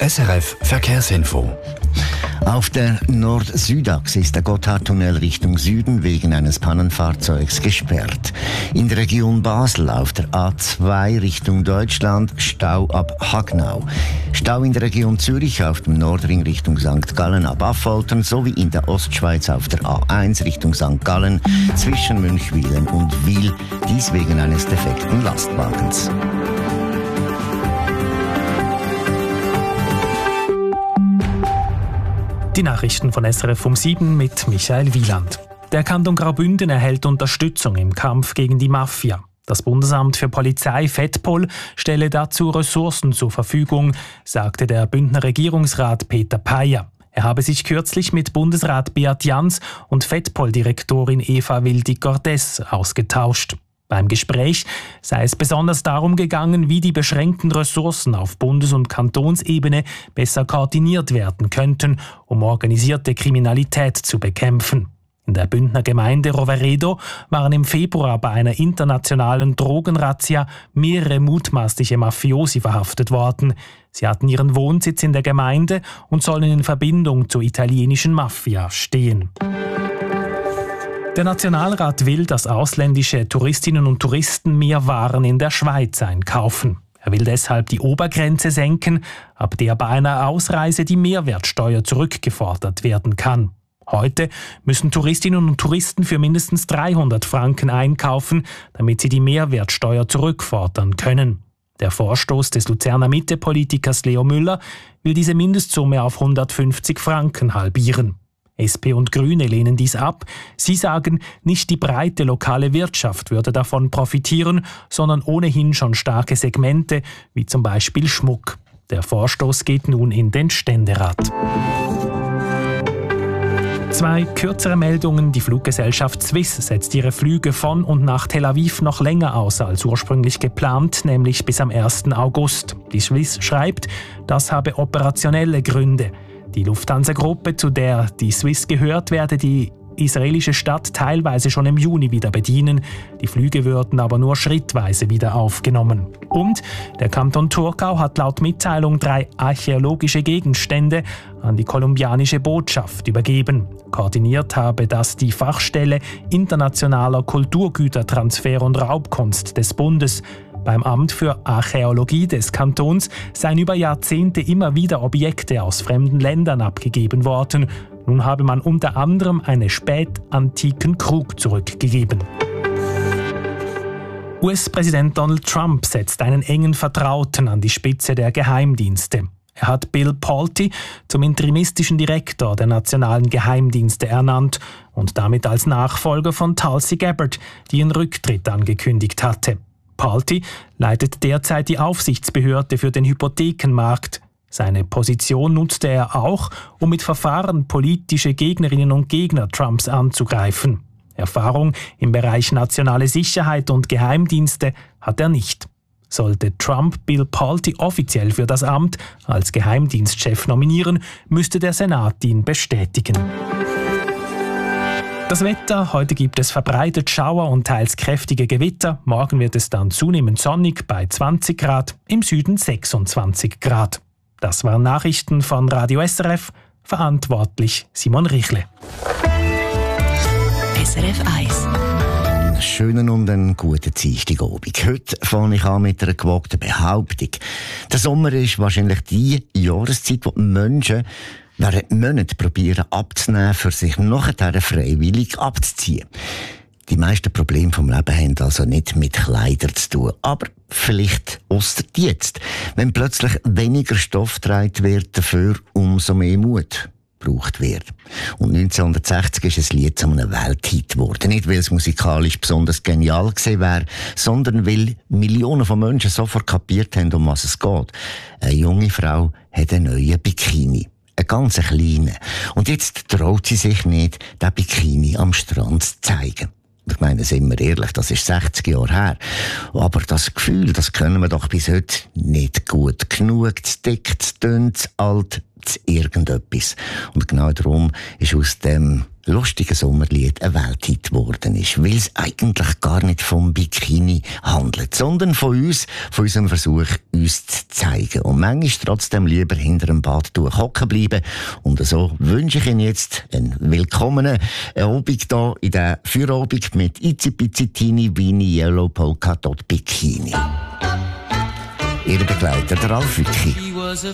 SRF Verkehrsinfo. Auf der Nord-Süd-Achse ist der Gotthardtunnel Richtung Süden wegen eines Pannenfahrzeugs gesperrt. In der Region Basel auf der A2 Richtung Deutschland Stau ab Hagnau. Stau in der Region Zürich auf dem Nordring Richtung St. Gallen ab Affoltern sowie in der Ostschweiz auf der A1 Richtung St. Gallen zwischen Münchwilen und Wil. Dies wegen eines defekten Lastwagens. Die Nachrichten von SRF um 7 mit Michael Wieland. Der Kanton Graubünden erhält Unterstützung im Kampf gegen die Mafia. Das Bundesamt für Polizei FEDPOL stelle dazu Ressourcen zur Verfügung, sagte der Bündner Regierungsrat Peter Payer. Er habe sich kürzlich mit Bundesrat Beat Jans und FEDPOL-Direktorin Eva Wildig-Cordes ausgetauscht. Beim Gespräch sei es besonders darum gegangen, wie die beschränkten Ressourcen auf Bundes- und Kantonsebene besser koordiniert werden könnten, um organisierte Kriminalität zu bekämpfen. In der Bündner Gemeinde Roveredo waren im Februar bei einer internationalen Drogenrazzia mehrere mutmaßliche Mafiosi verhaftet worden. Sie hatten ihren Wohnsitz in der Gemeinde und sollen in Verbindung zur italienischen Mafia stehen. Der Nationalrat will, dass ausländische Touristinnen und Touristen mehr Waren in der Schweiz einkaufen. Er will deshalb die Obergrenze senken, ab der bei einer Ausreise die Mehrwertsteuer zurückgefordert werden kann. Heute müssen Touristinnen und Touristen für mindestens 300 Franken einkaufen, damit sie die Mehrwertsteuer zurückfordern können. Der Vorstoß des Luzerner Mitte-Politikers Leo Müller will diese Mindestsumme auf 150 Franken halbieren. SP und Grüne lehnen dies ab. Sie sagen, nicht die breite lokale Wirtschaft würde davon profitieren, sondern ohnehin schon starke Segmente, wie zum Beispiel Schmuck. Der Vorstoß geht nun in den Ständerat. 2 kürzere Meldungen. Die Fluggesellschaft Swiss setzt ihre Flüge von und nach Tel Aviv noch länger aus als ursprünglich geplant, nämlich bis am 1. August. Die Swiss schreibt, das habe operationelle Gründe. Die Lufthansa-Gruppe, zu der die Swiss gehört, werde die israelische Stadt teilweise schon im Juni wieder bedienen. Die Flüge würden aber nur schrittweise wieder aufgenommen. Und der Kanton Thurgau hat laut Mitteilung 3 archäologische Gegenstände an die kolumbianische Botschaft übergeben. Koordiniert habe das die Fachstelle Internationaler Kulturgütertransfer und Raubkunst des Bundes. Beim Amt für Archäologie des Kantons seien über Jahrzehnte immer wieder Objekte aus fremden Ländern abgegeben worden. Nun habe man unter anderem einen spätantiken Krug zurückgegeben. US-Präsident Donald Trump setzt einen engen Vertrauten an die Spitze der Geheimdienste. Er hat Bill Pulte zum interimistischen Direktor der nationalen Geheimdienste ernannt und damit als Nachfolger von Tulsi Gabbard, die ihren Rücktritt angekündigt hatte. Pulte leitet derzeit die Aufsichtsbehörde für den Hypothekenmarkt. Seine Position nutzte er auch, um mit Verfahren politische Gegnerinnen und Gegner Trumps anzugreifen. Erfahrung im Bereich nationale Sicherheit und Geheimdienste hat er nicht. Sollte Trump Bill Pulte offiziell für das Amt als Geheimdienstchef nominieren, müsste der Senat ihn bestätigen. Das Wetter: Heute gibt es verbreitet Schauer und teils kräftige Gewitter. Morgen wird es dann zunehmend sonnig bei 20 Grad, im Süden 26 Grad. Das waren Nachrichten von Radio SRF. Verantwortlich Simon Richle. SRF 1. Einen schönen und einen guten Dienstagabend. Heute fange ich an mit einer gewagten Behauptung. Der Sommer ist wahrscheinlich die Jahreszeit, wo die Menschen während Monaten probieren abzunehmen, für sich nachher freiwillig abzuziehen. Die meisten Probleme vom Leben haben also nicht mit Kleidern zu tun, aber vielleicht ausser jetzt. Wenn plötzlich weniger Stoff getragen wird, dafür umso mehr Mut gebraucht wird. Und 1960 ist ein Lied zu einem Welthit geworden. Nicht, weil es musikalisch besonders genial gewesen wäre, sondern weil Millionen von Menschen sofort kapiert haben, um was es geht. Eine junge Frau hat einen neuen Bikini. Einen ganz kleinen. Und jetzt traut sie sich nicht, den Bikini am Strand zu zeigen. Ich meine, sind wir ehrlich, das ist 60 Jahre her. Aber das Gefühl, das können wir doch bis heute nicht gut genug, zu dick, zu dünn, zu alt, gibt irgendetwas. Und genau darum ist aus dem lustigen Sommerlied ein Welthit geworden ist, weil es eigentlich gar nicht vom Bikini handelt, sondern von uns, von unserem Versuch, uns zu zeigen. Und manchmal trotzdem lieber hinter dem Badtuch hocken bleiben. Und so wünsche ich Ihnen jetzt einen willkommenen Abend hier in der Feierabend mit Itzy Bitsy Teeny Weeny Yellow Polka Dot Bikini. Ihr Begleiter, der Ralf Wicki. She was a